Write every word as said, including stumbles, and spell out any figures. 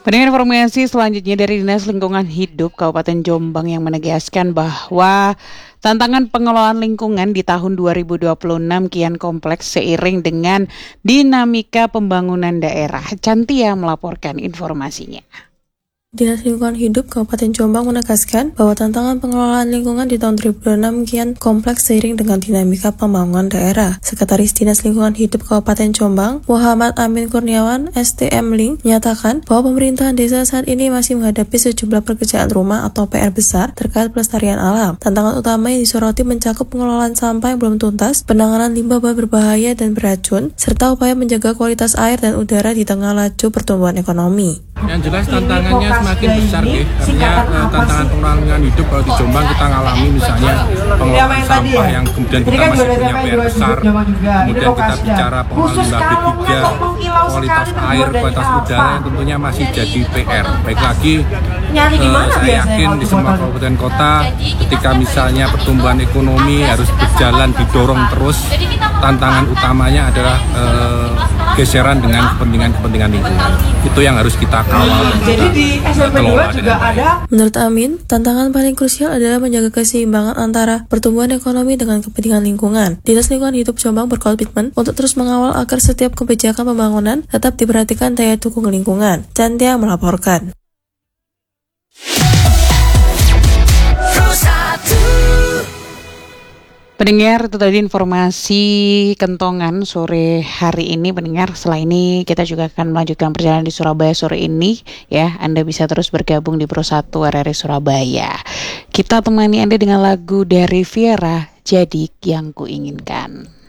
Pendengar, informasi selanjutnya dari Dinas Lingkungan Hidup Kabupaten Jombang yang menegaskan bahwa tantangan pengelolaan lingkungan di tahun dua ribu dua puluh enam kian kompleks seiring dengan dinamika pembangunan daerah. Cantia melaporkan informasinya. Dinas Lingkungan Hidup Kabupaten Jombang menegaskan bahwa tantangan pengelolaan lingkungan di tahun dua ribu dua puluh enam kian kompleks seiring dengan dinamika pembangunan daerah. Sekretaris Dinas Lingkungan Hidup Kabupaten Jombang, Muhammad Amin Kurniawan, S T M Link, menyatakan bahwa pemerintahan desa saat ini masih menghadapi sejumlah pekerjaan rumah atau P R besar terkait pelestarian alam. Tantangan utama yang disoroti mencakup pengelolaan sampah yang belum tuntas, penanganan limbah berbahaya dan beracun, serta upaya menjaga kualitas air dan udara di tengah laju pertumbuhan ekonomi. Yang jelas tantangannya semakin besar ya, artinya uh, tantangan pengelolaan hidup kalau di Jombang kita ngalami misalnya pengelolaan sampah yang kemudian kita masih punya P R besar, kemudian kita bicara pengelolaan limbah B tiga, kualitas air, kualitas udara yang tentunya masih jadi P R. Baik lagi, uh, saya yakin di semua kabupaten kota ketika misalnya pertumbuhan ekonomi harus berjalan didorong terus, tantangan utamanya adalah uh, geseran dengan kepentingan-kepentingan lingkungan. Itu yang harus kita kawal dan kita kelola dengan baik. Menurut Amin, tantangan paling krusial adalah menjaga keseimbangan antara pertumbuhan ekonomi dengan kepentingan lingkungan. Dinas Lingkungan Hidup Jombang berkomitmen untuk terus mengawal agar setiap kebijakan pembangunan tetap diperhatikan daya dukung lingkungan. Cantia melaporkan. Pendengar, itu tadi informasi kentongan sore hari ini. Pendengar, setelah ini kita juga akan melanjutkan perjalanan di Surabaya sore ini. Ya, Anda bisa terus bergabung di Pro satu R R I Surabaya. Kita temani Anda dengan lagu dari Viera, Jadi Yang Kuinginkan.